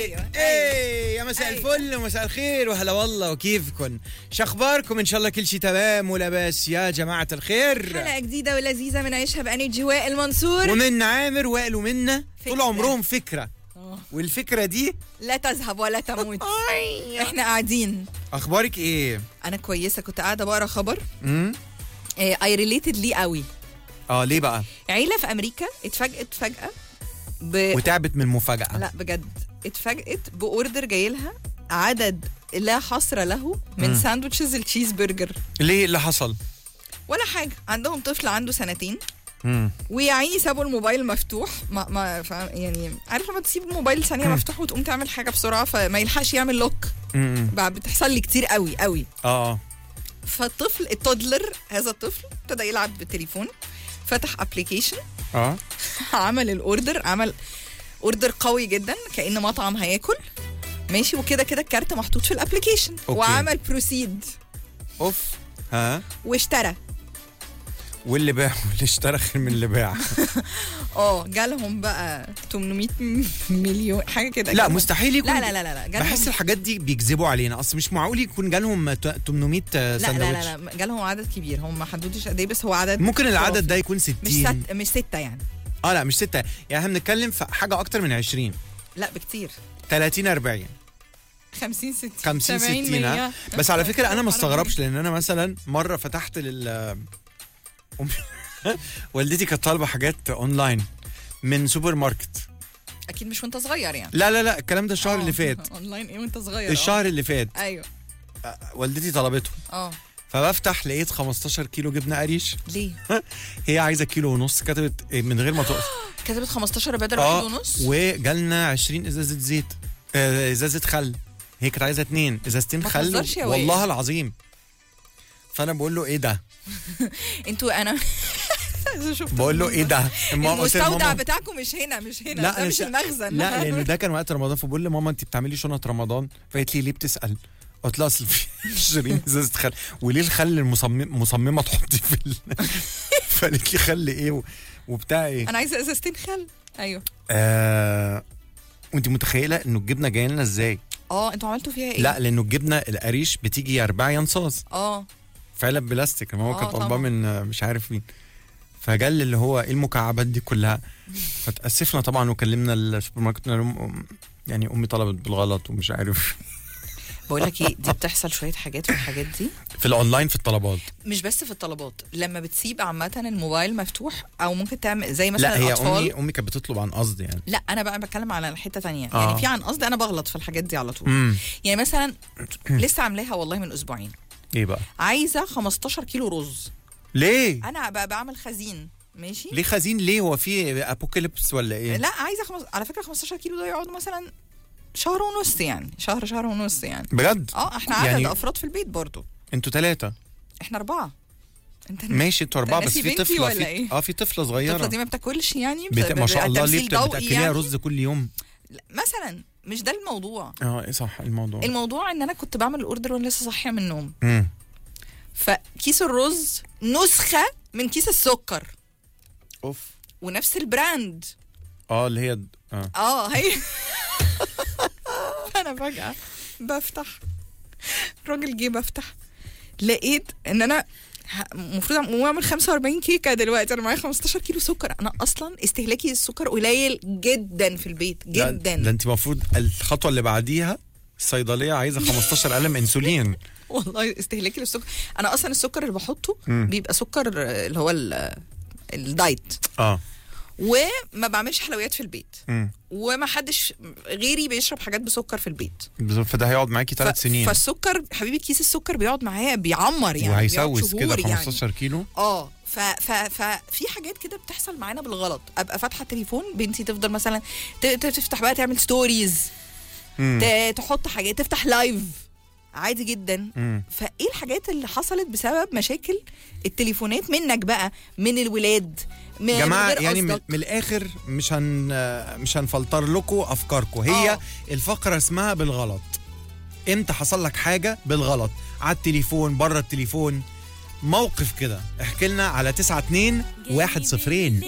ايه يا مساء الفل ومساء الخير وهلا والله وكيفكن؟ شخباركم؟ ان شاء الله كل شيء تمام ولا بس يا جماعه الخير. حلقه جديده ولذيذه من عيشها بانرجي وائل منصور ومن عامر وائل ومنا طول عمرهم فكره والفكره دي لا تذهب ولا تموت. احنا قاعدين. اخبارك ايه؟ انا كويسه. كنت قاعده بقرا خبر اي ريليتد ليه قوي. ليه بقى؟ عيله في امريكا اتفاجئت فجاه وتعبت من المفاجاه. لا بجد اتفاجئت باوردر جاي لها عدد لا حصر له من ساندوتشز التشيز برجر. ليه اللي حصل؟ ولا حاجه. عندهم طفل عنده 2 سنين ويا عيني سابوا الموبايل مفتوح. ما يعني عارف لما تسيب الموبايل ثانيه مفتوح وتقوم تعمل حاجه بسرعه فما يلحقش يعمل لوك. بتحصل لي كتير قوي قوي. فالطفل التودلر هذا الطفل ابتدى يلعب بالتليفون، فتح ابلكيشن عمل الاوردر، عمل اوردر قوي جدا كأن مطعم هياكل ماشي، وكده كده الكارت محطوط في الابلكيشن وعمل بروسيد واشترى. واللي باع واللي اشترى خير من اللي باع. جالهم بقى 800 مليون حاجه كده. لا مستحيل يكون. لا بحس الحاجات دي بيكذبوا علينا، اصل مش معقول يكون جالهم 800 ساندوتش. لا جالهم عدد كبير، هم ما حددوش قد ايه بس هو عدد. ممكن العدد ده يكون 60. مش 6 يعني. لا مش 6 يعني، احنا بنتكلم في حاجه اكتر من 20. لا بكتير. 30 40 50 60 50 60. بس على فكره انا ما استغربش، لان انا مثلا مره فتحت والدتي كانت طالبه حاجات اونلاين من سوبر ماركت. اكيد مش وانت صغير يعني. لا الكلام ده الشهر اللي فات. اونلاين ايه وانت صغير؟ الشهر اللي فات. ايوه. والدتي طلبته. فبفتح لقيت 15 كيلو جبنه قريش. ليه؟ هي عايزه كيلو ونص، كتبت من غير ما تقف. كتبت 15 بدل 1 ونص. وجالنا 20 ازازه زيت، ازازه خل. هي كانت عايزه 2 ازازتين خل والله العظيم. فانا بقول له ايه ده؟ انتوا انا بقول له ايه ده؟ المستودع بتاعكم مش هنا لا مش المخزن. لا لانه ده كان وقت رمضان، فبقول لماما انت بتعملي شنط رمضان؟ فقالت لي ليه بتسال؟ قلت لها اصل في 20 ازازه خل، وليه الخل مصممه تحطي في فقالت لي خل ايه وبتاع ايه؟ انا عايزه ازازتين خل. ايوه. وانت متخيله انه الجبنه جايه لنا ازاي؟ انتوا عملتوا فيها ايه؟ لا لانه الجبنه القريش بتيجي يا 4 يا نصاص. فعلا بلاستيك. ما هو كان طالباه من مش عارف مين، فجال اللي هو ايه المكعبات دي كلها. فتأسفنا طبعا وكلمنا السوبر ماركت، يعني امي طلبت بالغلط ومش عارف. بقول لك ايه، دي بتحصل شويه حاجات في الحاجات دي في الاونلاين في الطلبات، مش بس في الطلبات. لما بتسيب عامه الموبايل مفتوح او ممكن تعمل زي مثلا لا هي الاطفال. امي كانت بتطلب عن قصد يعني. لا انا بقى بتكلم على حته ثانيه. يعني في عن قصد انا بغلط في الحاجات دي على طول. يعني مثلا لسه عاملاها والله من اسبوعين. ايه بقى؟ عايزه 15 كيلو رز. ليه؟ انا بقى بعمل خزين ماشي. ليه خزين؟ ليه هو في ابوكاليبس ولا ايه؟ لا عايزه على فكره 15 كيلو ده يقعد مثلا شهر ونص يعني. شهر ونص يعني. بجد؟ احنا عدد يعني افراد في البيت برضو. انتوا 3. احنا 4. ماشي انتوا 4 بس في طفله ولا ايه؟ في طفله صغيره. الطفله دي ما بتاكلش يعني ما شاء الله. ليه بتاكليها يعني؟ رز كل يوم مثلا؟ مش ده الموضوع. ايه صح. الموضوع ان انا كنت بعمل الاوردر وانا لسه صاحيه من النوم. فكيس الرز نسخه من كيس السكر. ونفس البراند. اللي هي هي. انا فجأة بفتح الراجل جه بفتح لقيت ان انا المفروض اعمل 45 كيكه دلوقتي. انا معايا 15 كيلو سكر. انا اصلا استهلاكي السكر قليل جدا في البيت جدا. ده انت المفروض الخطوه اللي بعديها الصيدليه عايزه 15 قلم انسولين. والله استهلاكي للسكر. انا اصلا السكر اللي بحطه بيبقى سكر اللي هو الدايت. وما بعملش حلويات في البيت. وما حدش غيري بيشرب حاجات بسكر في البيت. فده هيقعد معاكي 3 سنين. فالسكر حبيبي كيس السكر بيقعد معايا بيعمر يعني. وهيسوس كده 15 يعني. كيلو. ففي حاجات كده بتحصل معانا بالغلط. ابقى فاتحه التليفون، بنتي تفضل مثلا تفتح بقى تعمل ستوريز، تحط حاجات، تفتح لايف عادي جدا. فايه الحاجات اللي حصلت بسبب مشاكل التليفونات منك بقى، من الولاد، من جماعه يعني من الاخر مش هنفلتر لكم افكاركم. هي الفقره اسمها بالغلط. امتى حصل لك حاجه بالغلط على التليفون، بره التليفون، موقف كده احكي لنا على 92 10